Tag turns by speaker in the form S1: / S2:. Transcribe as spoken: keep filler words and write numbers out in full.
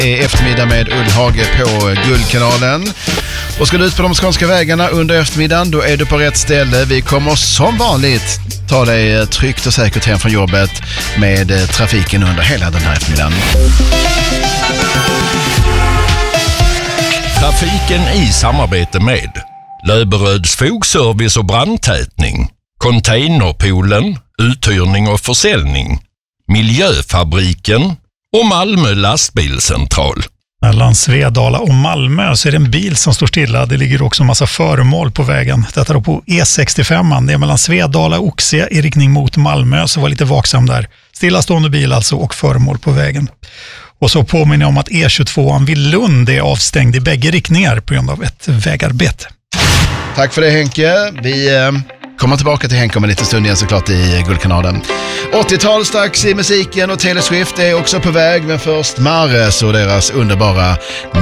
S1: är eftermiddag med Ullhage på Guldkanalen. Och ska du ut på de skånska vägarna under eftermiddagen, då är du på rätt ställe. Vi kommer som vanligt ta dig tryggt och säkert hem från jobbet med trafiken under hela den här eftermiddagen.
S2: Trafiken i samarbete med Löberöds fogservice och brandtätning, Containerpoolen, uthyrning och försäljning, Miljöfabriken och Malmö lastbilscentral.
S3: Mellan Svedala och Malmö så är det en bil som står stilla. Det ligger också en massa föremål på vägen. Detta då på E sextiofem. Det är mellan Svedala och Oxie i riktning mot Malmö, så var lite vaksam där. Stillastående bil alltså och föremål på vägen. Och så påminner jag om att E tjugotvå vid Lund är avstängd i bägge riktningar på grund av ett vägarbete.
S1: Tack för det, Henke. Vi eh, kommer tillbaka till Henke om en liten stund igen såklart i Guldkanalen. åttiotal strax i musiken och Taylor Swift är också på väg, men först Mares och deras underbara